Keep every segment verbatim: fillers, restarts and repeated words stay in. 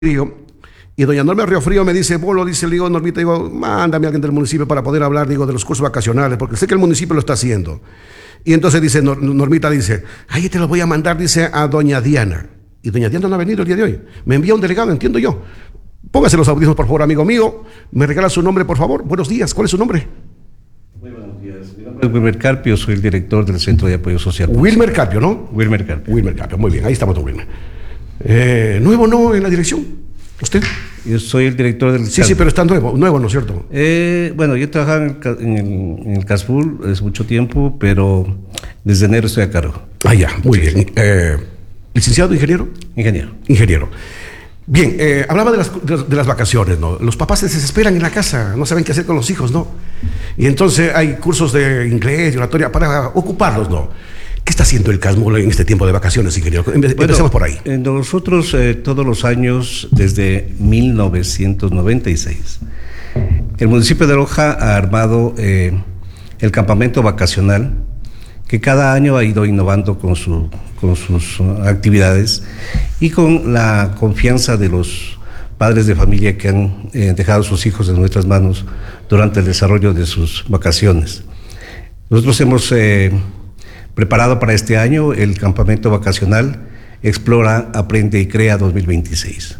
Frío, y doña Norma Río Frío me dice, Bolo, dice, le digo, Normita, digo, mándame a alguien del municipio para poder hablar, digo, de los cursos vacacionales, porque sé que el municipio lo está haciendo. Y entonces dice, Nor- Normita dice, ahí te lo voy a mandar, dice, a doña Diana. Y doña Diana no ha venido el día de hoy. Me envía un delegado, entiendo yo. Póngase los audífonos, por favor, amigo mío. Me regala su nombre, por favor. Buenos días, ¿cuál es su nombre? Muy buenos días. Mi nombre es Wilmer Carpio, soy el director del Centro de Apoyo Social. Wilmer Carpio, ¿no? Wilmer Carpio. Wilmer Carpio, muy bien, ahí estamos, don Wilmer. Eh, ¿Nuevo no en la dirección? ¿Usted? Yo soy el director del... Sí, sí, pero está nuevo, nuevo, ¿no es cierto? Eh, bueno, yo trabajaba en el, ca- en el, en el CASFUL hace mucho tiempo, pero desde enero estoy a cargo. Ah, ya, muy bien. Eh, ¿Licenciado ingeniero? Ingeniero. Ingeniero. Bien, eh, hablaba de las, de, las, de las vacaciones, ¿no? Los papás se desesperan en la casa, no saben qué hacer con los hijos, ¿no? Y entonces hay cursos de inglés, de oratoria, para ocuparlos, ¿no? ¿Qué está haciendo el CASMUL en este tiempo de vacaciones, ingeniero? Empe- Empecemos Bueno, por ahí. eh, nosotros eh, todos los años, desde mil novecientos noventa y seis, el municipio de Loja ha armado eh, el campamento vacacional, que cada año ha ido innovando con, su, con sus uh, actividades y con la confianza de los padres de familia que han eh, dejado sus hijos en nuestras manos durante el desarrollo de sus vacaciones. Nosotros hemos eh, preparado para este año el campamento vacacional Explora, Aprende y Crea dos mil veintiséis.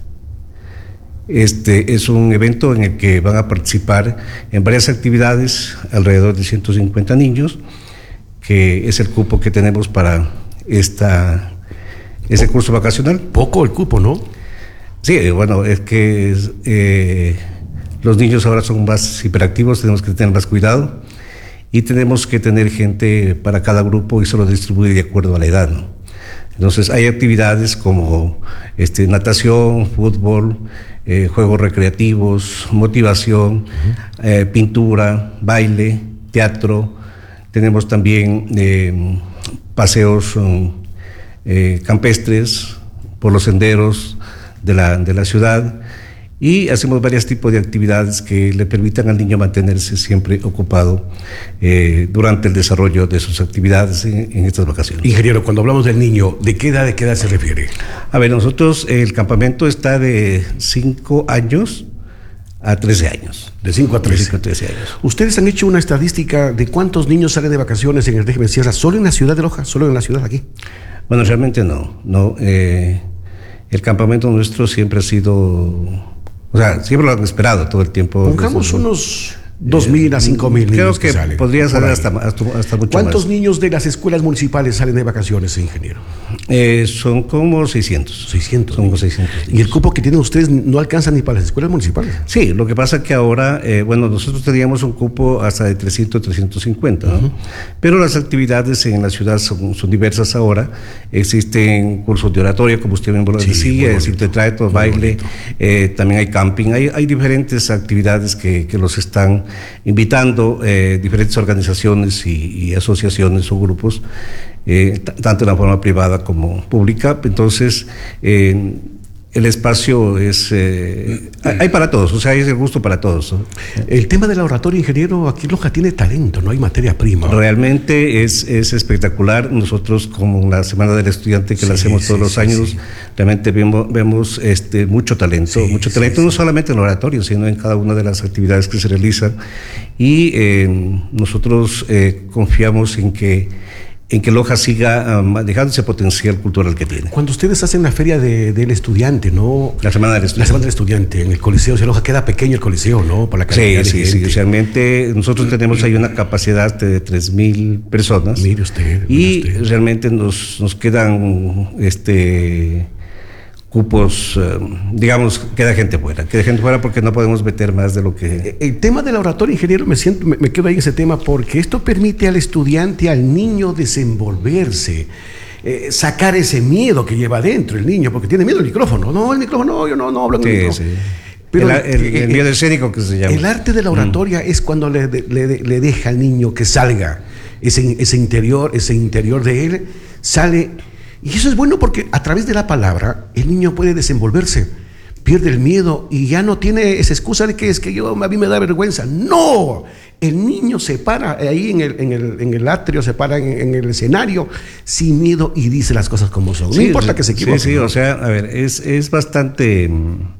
Este es un evento en el que van a participar en varias actividades alrededor de ciento cincuenta niños, que es el cupo que tenemos para esta, ese curso vacacional. Poco el cupo, ¿no? Sí, bueno, es que eh, los niños ahora son más hiperactivos, tenemos que tener más cuidado y tenemos que tener gente para cada grupo y se lo distribuye de acuerdo a la edad, ¿no? Entonces hay actividades como este, natación, fútbol, eh, juegos recreativos, motivación, uh-huh. eh, pintura, baile, teatro. Tenemos también eh, paseos um, eh, campestres por los senderos de la, de la ciudad y hacemos varios tipos de actividades que le permitan al niño mantenerse siempre ocupado eh, durante el desarrollo de sus actividades en, en estas vacaciones. Ingeniero, cuando hablamos del niño, ¿de qué edad, de qué edad se refiere? A ver, nosotros el campamento está de cinco años a trece años. De cinco a trece. De cinco a trece años. ¿Ustedes han hecho una estadística de cuántos niños salen de vacaciones en el régimen Sierra, solo en la ciudad de Loja, solo en la ciudad aquí? Bueno, realmente no. no eh, el campamento nuestro siempre ha sido, o sea, siempre lo han esperado todo el tiempo. Pongamos desde, unos dos mil a cinco mil creo niños que, que salen. podría salir hasta, hasta, hasta mucho ¿Cuántos más. niños de las escuelas municipales salen de vacaciones, ingeniero? Eh, son como seiscientos. seiscientos. Son como seiscientos. ¿Y el cupo que tienen ustedes no alcanza ni para las escuelas municipales? Sí, lo que pasa es que ahora, eh, bueno, nosotros teníamos un cupo hasta de trescientos, trescientos cincuenta, ¿no? Uh-huh. Pero las actividades en la ciudad son, son diversas ahora. Existen cursos de oratoria, como usted mismo lo Sí, decía, existe trato, baile, eh, también hay camping, hay, hay diferentes actividades que, que los están invitando. Eh, diferentes organizaciones y, y asociaciones o grupos, eh, t- tanto de la forma privada como pública. Entonces, eh, el espacio es, eh, hay para todos, o sea, es el gusto para todos, ¿no? El tema de la oratoria, ingeniero, aquí Loja tiene talento, no hay materia prima. Realmente es, es espectacular. Nosotros, como la Semana del Estudiante que Sí, la hacemos todos sí, los sí, años, sí. realmente vemos, vemos este, mucho talento, Sí, mucho sí, talento, sí. no solamente en el oratorio, sino en cada una de las actividades que se realizan. Y eh, nosotros eh, confiamos en que en que Loja siga um, manejando ese potencial cultural que tiene. Cuando ustedes hacen la feria de, del estudiante, ¿no? La Semana del Estudiante. La Semana del Estudiante, en el Coliseo de Loja queda pequeño el Coliseo, ¿no? Por la cantidad Sí, de sí, gente. sí. Realmente nosotros tenemos ahí una capacidad de tres mil personas. Mire usted. Mire Y usted. realmente nos, nos quedan este cupos, eh, digamos, queda gente fuera, queda gente fuera porque no podemos meter más de lo que... El tema de la oratoria, ingeniero, me siento, me, me quedo ahí en ese tema porque esto permite al estudiante, al niño desenvolverse, eh, sacar ese miedo que lleva adentro el niño, porque tiene miedo al micrófono. No, el micrófono, no, yo no, no hablo en el Sí, micrófono. sí. Pero el, el, el miedo escénico que se llama. El arte de la oratoria mm. es cuando le, le, le deja al niño que salga, ese, ese interior, ese interior de él, sale. Y eso es bueno porque a través de la palabra el niño puede desenvolverse. pierde el miedo y ya no tiene esa excusa de que es que yo, a mí me da vergüenza. No, el niño se para ahí en el, en el, en el atrio, se para en, en el escenario sin miedo y dice las cosas como son. No Sí, importa que se equivoque. Sí, sí, ¿no? O sea, a ver, es, es bastante